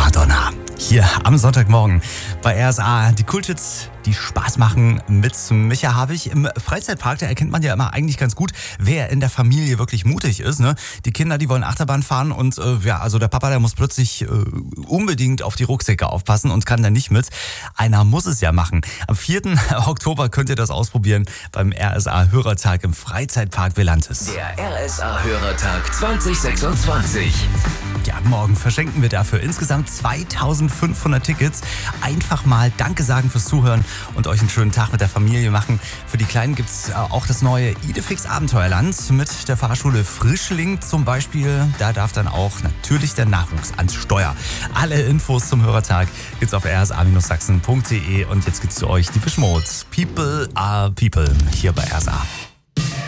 Madonna. Hier am Sonntagmorgen bei RSA. Die Kulthits, die Spaß machen mit Micha Habich. Im Freizeitpark, da erkennt man ja immer eigentlich ganz gut, wer in der Familie wirklich mutig ist. Ne? Die Kinder, die wollen Achterbahn fahren und also der Papa, der muss plötzlich unbedingt auf die Rucksäcke aufpassen und kann da nicht mit. Einer muss es ja machen. Am 4. Oktober könnt ihr das ausprobieren beim RSA-Hörertag im Freizeitpark Velantis. Der RSA-Hörertag 2026. Ja, morgen verschenken wir dafür insgesamt 2500 Tickets. Einfach mal Danke sagen fürs Zuhören und euch einen schönen Tag mit der Familie machen. Für die Kleinen gibt es auch das neue Idefix Abenteuerland mit der Fahrschule Frischling zum Beispiel. Da darf dann auch natürlich der Nachwuchs ans Steuer. Alle Infos zum Hörertag gibt's auf rsa-sachsen.de und jetzt gibt's zu euch die Depeche Mode. People are People hier bei RSA.